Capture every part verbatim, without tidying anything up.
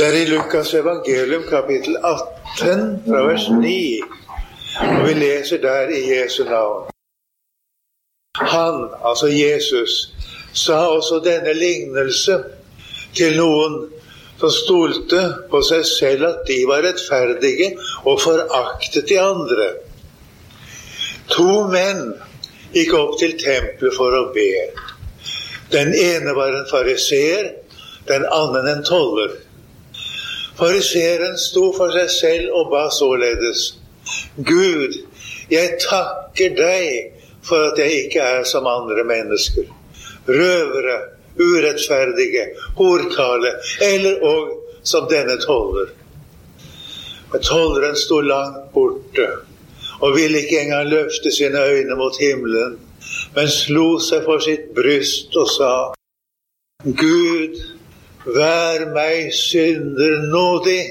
Det er i Lukas evangelium kapittel atten fra vers ni, og vi leser der i Jesu navn. Han, altså Jesus, sa også denne lignelse til noen som stolte på seg selv at de var rettferdige og foraktet de andre. To menn gikk opp til tempelet for å be. Den ene var en fariseer, den andre en toller. Fariseeren sto for seg selv og ba således: Gud, jeg takker deg for at jeg ikke er som andre mennesker, røvere, urettferdige, hortale, eller og som denne toller. Men tolleren sto langt borte, og ville ikke engang løfte sine øyne mot himmelen, men slo seg for sitt bryst og sa: Gud, vær meg synder nådig.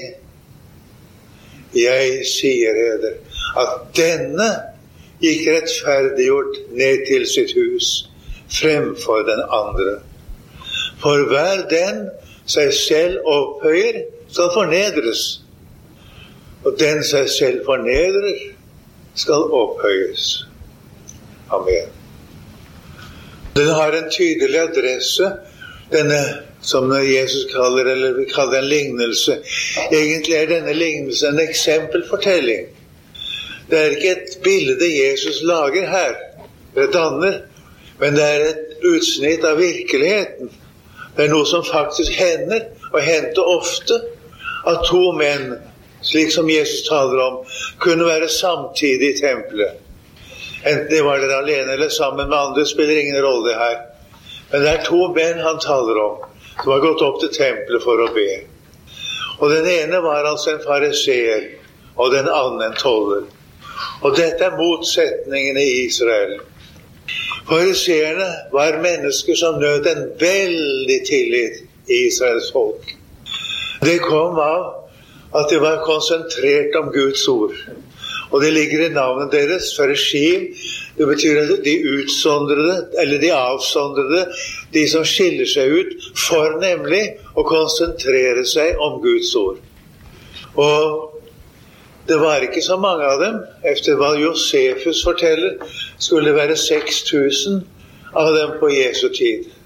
Jeg sier eder at denne gikk rettferdiggjort ned til sitt hus fremfor den andre. For hver den seg selv opphøyer skal fornedres, og den seg selv fornedrer skal opphøyes. Amen. Den har en tydelig adresse, denne som Jesus kaller, eller vi kaller en lignelse. Egentlig er denne lignelse en eksempelfortelling. Det er ikke et bilde Jesus lager her, det danner, men det er et utsnitt av virkeligheten. Det er noe som faktisk hender, og hendte ofte, at to menn, slik som Jesus taler om, kunne være samtidig i tempelet. Enten de var der alene eller sammen med andre, spiller ingen rolle her. Men det er to menn han taler om, som har gått opp til tempelet for å be. Og den ene var altså en fariseer, og den andre en toller. Og dette er motsetningene i Israel. Fariseerne var mennesker som nød en veldig tillit i Israels folk. Det kom av at de var konsentrert om Guds ord. Og det ligger i navnet deres, farishim. Det betyr at de utsondrede, eller de avsondrede, de som skiller seg ut, for nemlig å konsentrere seg om Guds ord. Og det var ikke så mange av dem. Efter hva Josefus forteller, skulle det være seks tusen av dem på Jesu tid.